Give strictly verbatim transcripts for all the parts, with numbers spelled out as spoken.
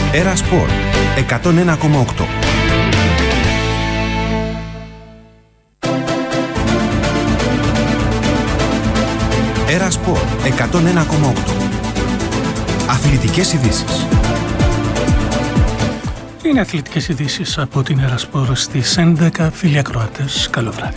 Έρα Σπορ εκατόν ένα κόμμα οκτώ. Έρα Σπορ εκατόν ένα κόμμα οκτώ. Αθλητικές ειδήσεις. Είναι αθλητικές ειδήσεις από την Έρα Σπορ στις έντεκα. Φίλοι ακροατές, καλό βράδυ.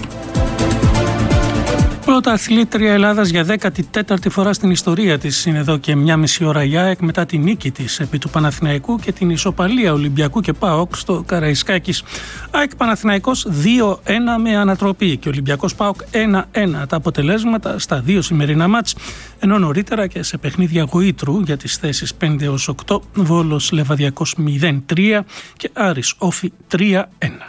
Πρώτα αθλήτρια Ελλάδας για δέκατη τέταρτη φορά στην ιστορία της είναι εδώ και μια μισή ώρα η ΑΕΚ μετά τη νίκη της επί του Παναθηναϊκού και την ισοπαλία Ολυμπιακού και ΠΑΟΚ στο Καραϊσκάκης. ΑΕΚ Παναθηναϊκός δύο ένα με ανατροπή και Ολυμπιακός ΠΑΟΚ ένα ένα τα αποτελέσματα στα δύο σημερινά μάτς, ενώ νωρίτερα και σε παιχνίδια γοήτρου για τις θέσεις πέντε έως οκτώ Βόλος Λεβαδιακός μηδέν τρία και Άρης Όφη τρία ένα.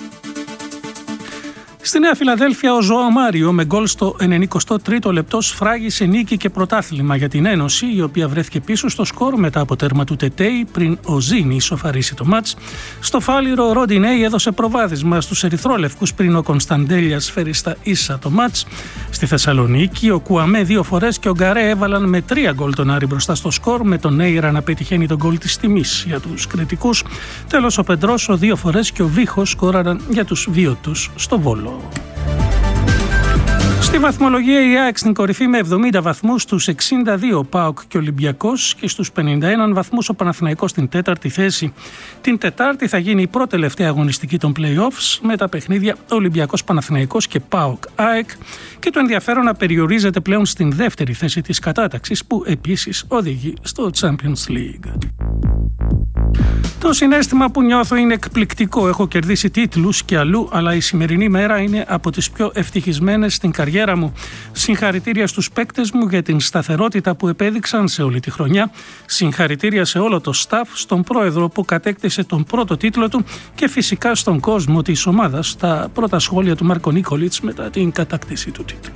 Στη Νέα Φιλαδέλφια ο Ζωάο Μάριο με γκολ στο ενενηκοστό τρίτο λεπτό σφράγισε νίκη και πρωτάθλημα για την Ένωση, η οποία βρέθηκε πίσω στο σκορ μετά από τέρμα του Τετέι πριν ο Ζήνη ισοφαρίσει το μάτς. Στο Φάληρο ο Ροντινέι έδωσε προβάδισμα στους ερυθρόλευκους πριν ο Κωνσταντέλιας φέρει στα ίσα το μάτς. Στη Θεσσαλονίκη ο Κουαμέ δύο φορές και ο Γκαρέ έβαλαν με τρία γκολ τον Άρη μπροστά στο σκορ, με τον Νέιρα να πετυχαίνει τον γκολ της τιμής για τους κριτικούς. Τέλος ο Πεντρόσο δύο φορές και ο Βίχος σκόραραν για τους βίωτους στο Βόλο. Στη βαθμολογία η ΑΕΚ στην κορυφή με εβδομήντα βαθμούς, στους εξήντα δύο ΠΑΟΚ και Ολυμπιακός και στους πενήντα ένα βαθμούς ο Παναθηναϊκός στην τέταρτη θέση. Την Τετάρτη θα γίνει η πρώτη τελευταία αγωνιστική των play-offs με τα παιχνίδια Ολυμπιακός Παναθηναϊκός και ΠΑΟΚ ΑΕΚ και το ενδιαφέρον να περιορίζεται πλέον στην δεύτερη θέση της κατάταξης που επίσης οδηγεί στο Champions League. Το συναίσθημα που νιώθω είναι εκπληκτικό. Έχω κερδίσει τίτλους και αλλού, αλλά η σημερινή μέρα είναι από τις πιο ευτυχισμένες στην καριέρα μου. Συγχαρητήρια στους παίκτες μου για την σταθερότητα που επέδειξαν σε όλη τη χρονιά. Συγχαρητήρια σε όλο το staff, στον πρόεδρο που κατέκτησε τον πρώτο τίτλο του και φυσικά στον κόσμο της ομάδας. Τα πρώτα σχόλια του Μάρκο Νίκολιτς μετά την κατάκτηση του τίτλου.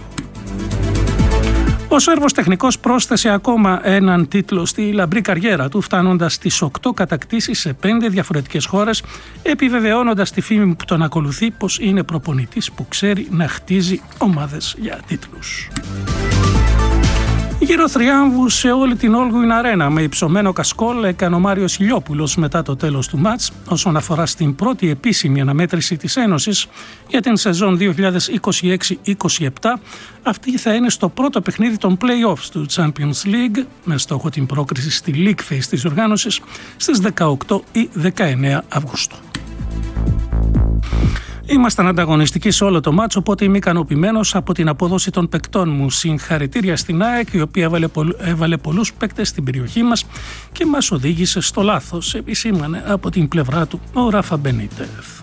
Ο Σέρβος τεχνικός πρόσθεσε ακόμα έναν τίτλο στη λαμπρή καριέρα του, φτάνοντας στις οκτώ κατακτήσεις σε πέντε διαφορετικές χώρες, επιβεβαιώνοντας τη φήμη που τον ακολουθεί πως είναι προπονητής που ξέρει να χτίζει ομάδες για τίτλους. Γύρω θριάμβου σε όλη την Όλγουιν Arena με υψωμένο κασκόλ έκανε ο Μάριος Ηλιόπουλος μετά το τέλος του μάτς όσον αφορά στην πρώτη επίσημη αναμέτρηση της Ένωσης για την σεζόν δύο χιλιάδες είκοσι έξι είκοσι επτά. Αυτή θα είναι στο πρώτο παιχνίδι των play-offs του Champions League με στόχο την πρόκριση στη League Phase της οργάνωσης στις δεκαοκτώ ή δεκαεννέα Αυγούστου. Ήμασταν ανταγωνιστικοί σε όλο το μάτσο, οπότε είμαι ικανοποιημένος από την απόδοση των παικτών μου. Συγχαρητήρια στην ΑΕΚ, η οποία έβαλε, πολλ, έβαλε πολλούς παίκτες στην περιοχή μας και μας οδήγησε στο λάθος, επισήμανε από την πλευρά του ο Ράφα Μπενίτεθ.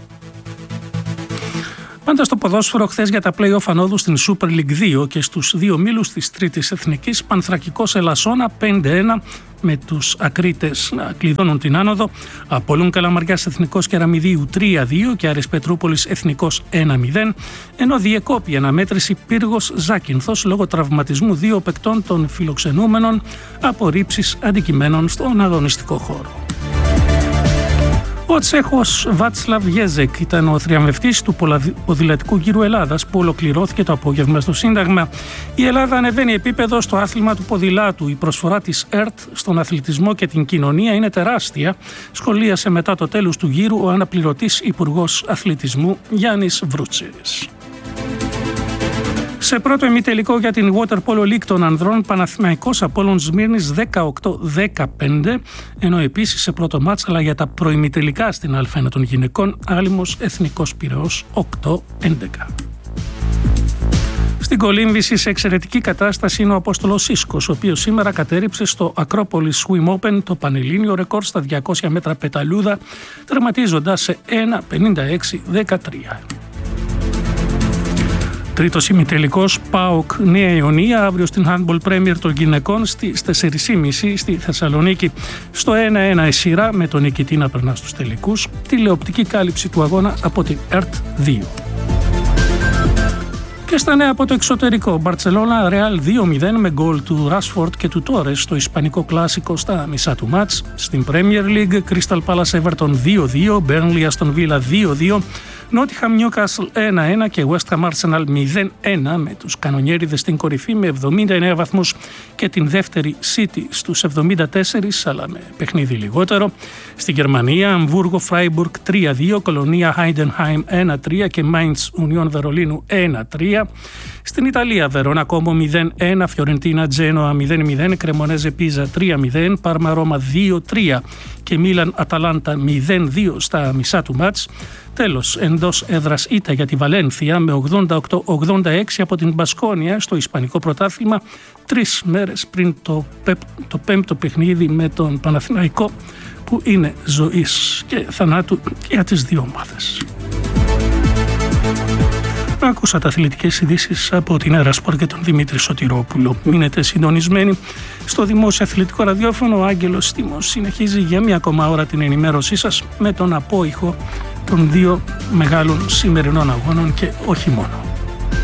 Πάντα στο ποδόσφαιρο, χθες για τα play-off ανόδου στην Super League δύο και στους δύο ομίλους της Τρίτης Εθνικής, Πανθρακικός Ελασσόνα πέντε ένα με τους Ακρίτες να κλειδώνουν την άνοδο, Απόλλων Καλαμαριάς Εθνικός Κεραμιδίου τρία δύο και Άρης Πετρούπολης Εθνικός ένα μηδέν, ενώ διεκόπη η αναμέτρηση Πύργος Ζάκυνθος λόγω τραυματισμού δύο παικτών των φιλοξενούμενων από ρήψεις αντικειμένων στον αγωνιστικό χώρο. Ο Τσέχος Βάτσλαβ Γέζεκ ήταν ο θριαμβευτής του ποδηλατικού γύρου Ελλάδας που ολοκληρώθηκε το απόγευμα στο Σύνταγμα. Η Ελλάδα ανεβαίνει επίπεδο στο άθλημα του ποδηλάτου. Η προσφορά της ΕΡΤ στον αθλητισμό και την κοινωνία είναι τεράστια, σχολίασε μετά το τέλος του γύρου ο αναπληρωτής Υπουργός Αθλητισμού Γιάννης Βρούτσης. Σε πρώτο ημιτελικό για την Water Polo League των ανδρών, Παναθηναϊκός Απόλλων Σμύρνης δεκαοκτώ δεκαπέντε, ενώ επίσης σε πρώτο μάτς αλλά για τα προημιτελικά στην Α1 των γυναικών, Άλυμος Εθνικός Πειραιώς οκτώ έντεκα. Στην κολύμβηση σε εξαιρετική κατάσταση είναι ο Απόστολος Σίσκος, ο οποίος σήμερα κατέριψε στο Ακρόπολης Swim Open το πανελλήνιο ρεκόρ στα διακόσια μέτρα πεταλούδα, τερματίζοντας σε ένα πενήντα έξι δεκατρία. Τρίτος ημιτελικός ΠΑΟΚ Νέα Ιωνία αύριο στην Handball Premier των γυναικών στις τέσσερις και μισή στη Θεσσαλονίκη. Στο ένα ένα η σειρά με τον νικητή να περνά στους τελικούς. Τηλεοπτική κάλυψη του αγώνα από την ΕΡΤ δύο. Και στα νέα από το εξωτερικό, Μπαρτσελώνα Ρεάλ δύο μηδέν με γκολ του Ράσφορντ και του Τόρες στο ισπανικό κλάσικο στα μισά του μάτς. Στην Premier League, Crystal Palace Everton δύο δύο, Burnley Aston Villa δύο δύο, Nottingham Newcastle ένα ένα και West Ham Arsenal μηδέν ένα, με τους κανονιέριδες στην κορυφή με εβδομήντα εννέα βαθμούς και την δεύτερη City στους εβδομήντα τέσσερα, αλλά με παιχνίδι λιγότερο. Στη Γερμανία, Αμβούργο Freiburg τρία δύο, Κολονία Heidenheim ένα τρία και Mainz Union Βερολίνου ένα τρία. Στην Ιταλία, Βερόνα Κόμο μηδέν ένα, Φιωρεντίνα Τζένοα μηδέν μηδέν, Κρεμονέζε Πίζα τρία μηδέν, Πάρμα Ρώμα δύο τρία και Μίλαν Αταλάντα μηδέν δύο στα μισά του μάτς. Τέλος, εντός έδρας ήττα για τη Βαλένθια με ογδόντα οκτώ ογδόντα έξι από την Μπασκόνια στο Ισπανικό πρωτάθλημα, τρεις μέρες πριν το, πέπ, το πέμπτο παιχνίδι με τον Παναθηναϊκό, που είναι ζωής και θανάτου για τις δύο ομάδες. Ακούσατε αθλητικές ειδήσεις από την Ερασπορ και τον Δημήτρη Σωτηρόπουλο. Μείνετε συντονισμένοι στο Δημόσιο Αθλητικό Ραδιόφωνο. Ο Άγγελος Στήμος συνεχίζει για μία ακόμα ώρα την ενημέρωσή σας με τον απόϊχο των δύο μεγάλων σημερινών αγώνων και όχι μόνο.